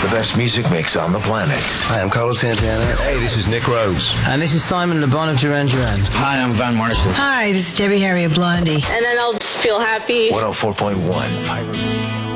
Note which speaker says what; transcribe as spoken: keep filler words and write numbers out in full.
Speaker 1: The best music mix on the planet.
Speaker 2: Hi, I'm Carlos Santana.
Speaker 1: Hey, this is Nick Rhodes.
Speaker 3: And this is Simon Le Bon of Duran Duran.
Speaker 4: Hi, I'm Van Morrison.
Speaker 5: Hi, this is Debbie Harry of Blondie.
Speaker 6: And then I'll just feel happy.
Speaker 1: one oh four point one.